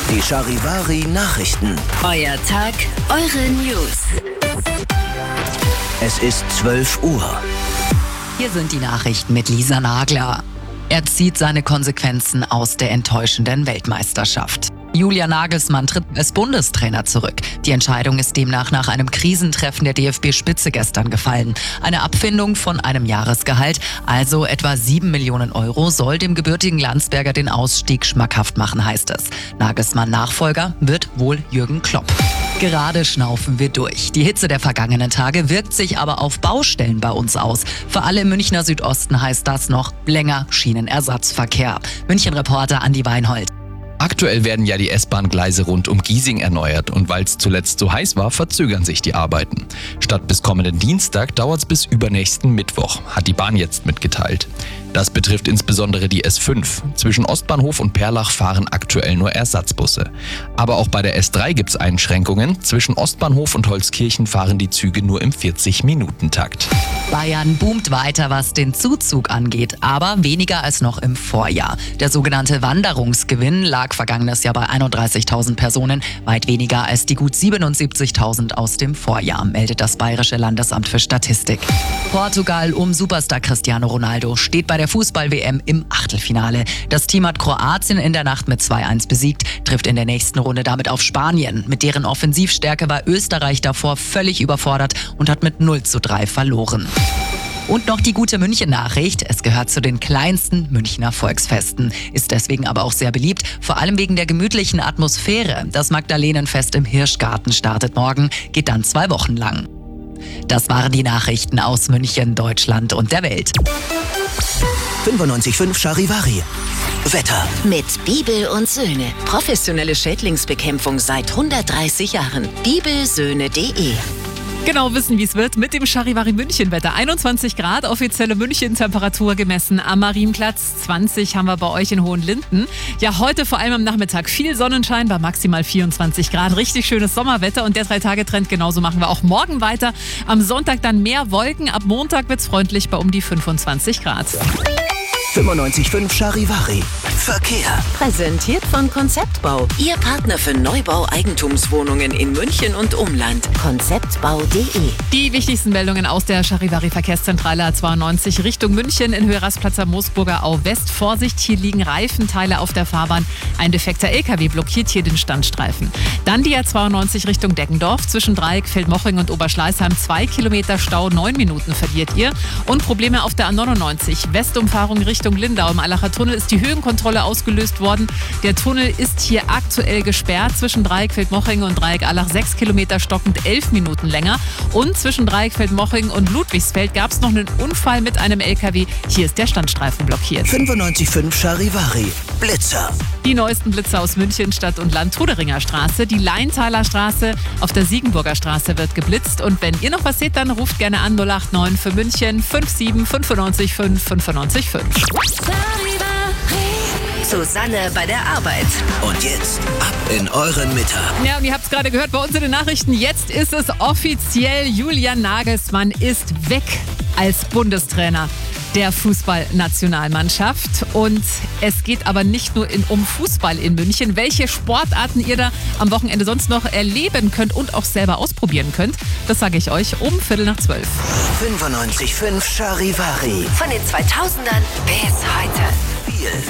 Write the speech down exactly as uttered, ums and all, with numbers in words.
Die Charivari Nachrichten. Euer Tag, eure News. Es ist zwölf Uhr. Hier sind die Nachrichten mit Lisa Nagler. Er zieht seine Konsequenzen aus der enttäuschenden Weltmeisterschaft. Julian Nagelsmann tritt als Bundestrainer zurück. Die Entscheidung ist demnach nach einem Krisentreffen der D F B-Spitze gestern gefallen. Eine Abfindung von einem Jahresgehalt, also etwa sieben Millionen Euro, soll dem gebürtigen Landsberger den Ausstieg schmackhaft machen, heißt es. Nagelsmann-Nachfolger wird wohl Jürgen Klopp. Gerade schnaufen wir durch. Die Hitze der vergangenen Tage wirkt sich aber auf Baustellen bei uns aus. Für alle im Münchner Südosten heißt das noch länger Schienenersatzverkehr. München-Reporter Andi Weinhold. Aktuell werden ja die S-Bahn-Gleise rund um Giesing erneuert und weil es zuletzt so heiß war, verzögern sich die Arbeiten. Statt bis kommenden Dienstag dauert es bis übernächsten Mittwoch, hat die Bahn jetzt mitgeteilt. Das betrifft insbesondere die S fünf. Zwischen Ostbahnhof und Perlach fahren aktuell nur Ersatzbusse. Aber auch bei der S drei gibt es Einschränkungen. Zwischen Ostbahnhof und Holzkirchen fahren die Züge nur im vierzig-Minuten-Takt. Bayern boomt weiter, was den Zuzug angeht, aber weniger als noch im Vorjahr. Der sogenannte Wanderungsgewinn lag vergangenes Jahr bei einunddreißigtausend Personen, weit weniger als die gut siebenundsiebzigtausend aus dem Vorjahr, meldet das Bayerische Landesamt für Statistik. Portugal um Superstar Cristiano Ronaldo steht bei der Fußball-W M im Achtelfinale. Das Team hat Kroatien in der Nacht mit zwei eins besiegt, trifft in der nächsten Runde damit auf Spanien. Mit deren Offensivstärke war Österreich davor völlig überfordert und hat mit null zu drei verloren. Und noch die gute München-Nachricht. Es gehört zu den kleinsten Münchner Volksfesten, ist deswegen aber auch sehr beliebt, vor allem wegen der gemütlichen Atmosphäre. Das Magdalenenfest im Hirschgarten startet morgen, geht dann zwei Wochen lang. Das waren die Nachrichten aus München, Deutschland und der Welt. fünfundneunzig Komma fünf Charivari. Wetter. Mit Bibel und Söhne. Professionelle Schädlingsbekämpfung seit hundertdreißig Jahren. bibelsöhne punkt de. Genau wissen, wie es wird mit dem Charivari München-Wetter. einundzwanzig Grad, offizielle München-Temperatur gemessen am Marienplatz. zwanzig haben wir bei euch in Hohenlinden. Ja, heute vor allem am Nachmittag viel Sonnenschein bei maximal vierundzwanzig Grad. Richtig schönes Sommerwetter und der Drei-Tage-Trend genauso machen wir auch morgen weiter. Am Sonntag dann mehr Wolken. Ab Montag wird's freundlich bei um die fünfundzwanzig Grad. fünfundneunzig Komma fünf Charivari. Verkehr. Präsentiert von Konzeptbau. Ihr Partner für Neubau-Eigentumswohnungen in München und Umland. konzeptbau punkt de. Die wichtigsten Meldungen aus der Charivari-Verkehrszentrale A zweiundneunzig Richtung München in Höhe Rastplatz am Moosburger Au West. Vorsicht, hier liegen Reifenteile auf der Fahrbahn. Ein defekter L K W blockiert hier den Standstreifen. Dann die A zweiundneunzig Richtung Deggendorf. Zwischen Dreieck, Feldmoching und Oberschleißheim zwei Kilometer Stau, neun Minuten verliert ihr. Und Probleme auf der A neunundneunzig. Westumfahrung Richtung Lindau. Im Allacher Tunnel ist die Höhenkontrolle ausgelöst worden. Der Tunnel ist hier aktuell gesperrt. Zwischen Dreieck, Feldmoching und Dreieck Allach sechs Kilometer stockend, elf Minuten länger. Und zwischen Dreieck, Feldmoching und Ludwigsfeld gab es noch einen Unfall mit einem L K W. Hier ist der Standstreifen blockiert. fünfundneunzig Komma fünf Charivari. Blitzer. Die neuesten Blitzer aus München, Stadt und Land. Truderinger Straße, die Leintaler Straße, auf der Siegenburger Straße wird geblitzt. Und wenn ihr noch was seht, dann ruft gerne an null acht neun für München fünf sieben fünf neun fünf fünf neun fünf. Susanne bei der Arbeit. Und jetzt ab in euren Mittag. Ja, und ihr habt es gerade gehört bei uns in den Nachrichten. Jetzt ist es offiziell. Julian Nagelsmann ist weg als Bundestrainer der Fußballnationalmannschaft. Und es geht aber nicht nur in, um Fußball in München. Welche Sportarten ihr da am Wochenende sonst noch erleben könnt und auch selber ausprobieren könnt, das sage ich euch um Viertel nach zwölf. fünfundneunzig Komma fünf Charivari. Von den zweitausendern bis heute. Viel